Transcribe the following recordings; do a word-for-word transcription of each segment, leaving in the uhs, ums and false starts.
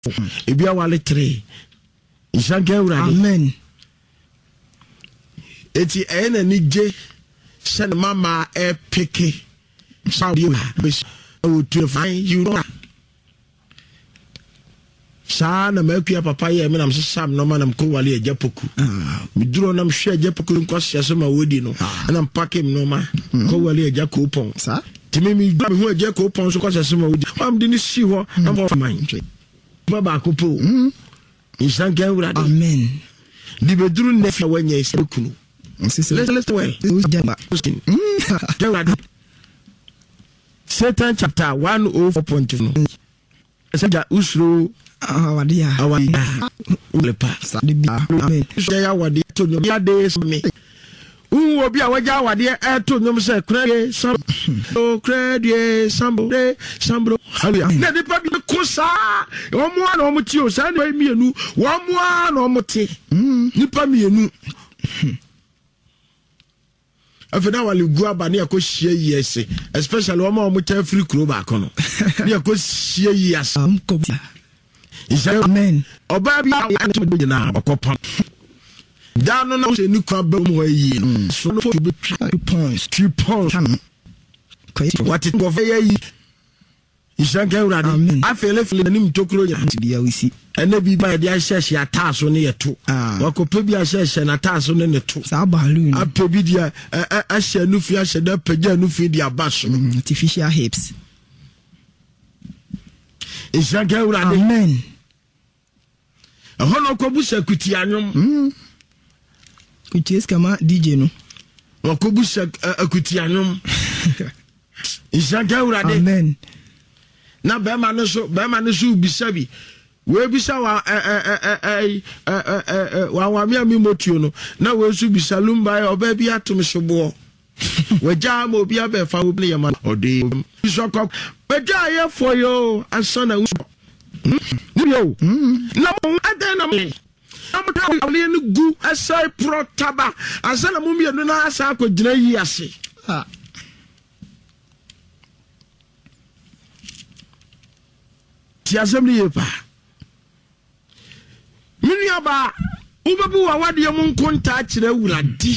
ebia wale three ishanke urade amen eti ena ni je send mama e peke saudi o to find you know sa na makia papa ye me nam sesam no manam ko wale ajapoku mi duro nam hwe ajapoku nko hye ma wodi no na mpake mi no ma ko wale ajako pon sa timi mi gba mi hu ajako pon so ko hye ma wodi am de ni si ho na mo man baba ko po insan ga urade amen di be duro ne fa wanya ise kunu let's well Satan chapter one oh four point two Saja usro awadia awadia ulepa amen ya awadia to no ya days me u obi a waja awadia e to nyom se krede sam o krede sambo de sambo hallelujah na di pa bi ko sa o mo ana o muti o sa na mienu wo mo ana o muti nipa mienu afena wale gua ba ne akohie yese especially o ma o muta free kro ba kono ne akohie yese amen oba bi a na okopa dano na se ni kwa ba mo yi so no be two points two points what it go for yi ishanke urade afele fele ni mtokro ya bia wisi ene bi ba dia hyehye ataso ne yeto wakopa bi hyehye na ataso ne neto sa balloon apebi dia ahye nufi ahye da pagya nufi dia baso artificial hips ishanke urade amen ahono ko busa kuti anyom mm kuti kama D J no wakobusa akuti anyom ishanke urade amen na be ma no so be ma no so bisabi we bisa wa eh eh eh wa wa mi ami motio no na we so bisa lumba oba bi atom sobo we ja ma obi aba fa obi ya ma ode so ko be ja ye for yo asana u ni yo na mo ade na me na mo ta ali ni gu asai pro taba asana mo mi no na asa ko gina yi ase ha ti assembly yepa minia ba ubebu wa wade mu nkonta kire wuradi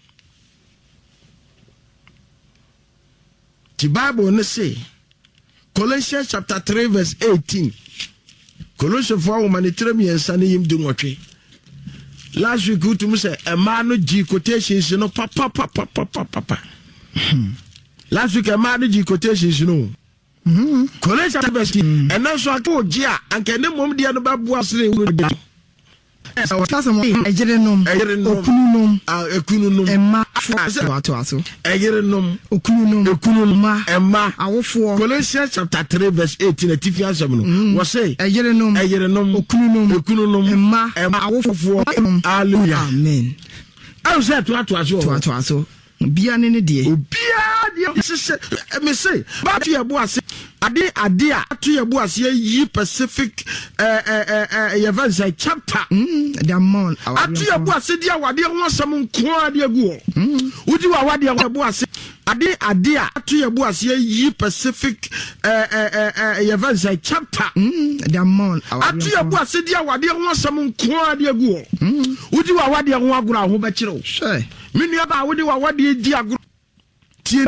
the Bible ne say Colossians chapter three verse eighteen Colossians four humanitarian yensa ne yim dunwotwe last week utum say a man no G quotations no papa papa papa papa last week a man no G quotations no mhm Colossians verse and now so ako gia anke ne mom dia no babu asre wuro esa wata mo ejere nom okunu nom ah ekunu nom emma ato aso ejere nom okunu nom ekunu nom emma awofo Colossians chapter three verse eighteen atifi asem no wo say ejere nom ejere nom okunu nom ekunu nom emma awofo hallelujah amen ayo say to ato aso to ato aso bia ne ne de bia de se me say ba to ye bo ase ade ade a to ye bo ase yi Pacific eh eh eh events chapter mm the amount ade ye bo ase dia wade ho asem nko ade agu udi wa wade ye bo ase ade ade a to ye bo ase yi Pacific eh eh eh events chapter mm the amount ade ye bo ase dia wade ho asem nko ade agu udi wa wade ho agura ho be kire o sure minua ba wode wa wade di aguro tie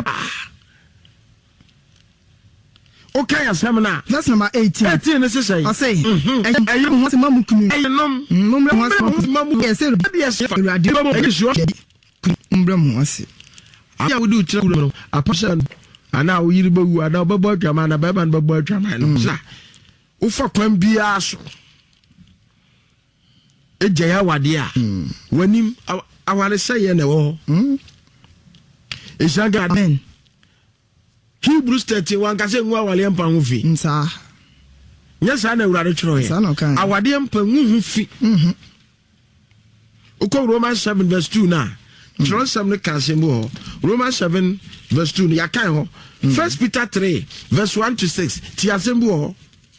okay asemna that's number eighteen eighteen ne say I say eh mo se mamu kunu eh nom mo mo se mamu yes yes radio mbra mo ase ya wode utira wuro no apasha ana wo yiri bawu ana babo adwama na baba na babo adwama no sa wo fa kwan bia so eje ya wade a wanim awale say na wo hm esanga amen Hebrews thirty-one ka se nwa awale mpa ho fi nsa nya sa na urare twero ye awade mpa hu fi mhm uko Romans seven verse two na twero sam ne ka se mo Romans seven verse two ya kan ho First Peter three verse one to six ti asembu ho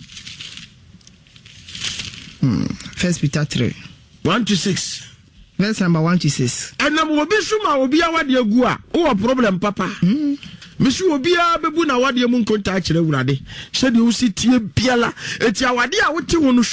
hmm First Peter three one to six verse number one to six and na mo bi suma obi awade agu a wo problem papa mm mesu obia bebu na wade mu nkonta akire wurade hye de wo si tie biala eti awade a wote wo no